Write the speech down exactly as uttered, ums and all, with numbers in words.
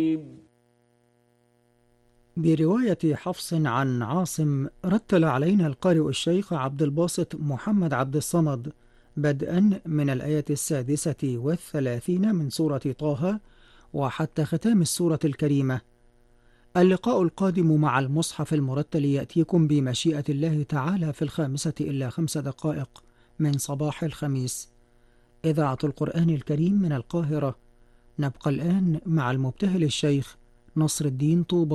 برواية حفص عن عاصم، رتل علينا القارئ الشيخ عبد الباسط محمد عبد الصمد بدءا من الآية السادسة والثلاثين من سورة طه وحتى ختام السورة الكريمة. اللقاء القادم مع المصحف المرتل يأتيكم بمشيئة الله تعالى في الخامسة إلا خمس دقائق من صباح الخميس. إذاعة القرآن الكريم من القاهرة. نبقى الآن مع المبتهل الشيخ نصر الدين طوبى.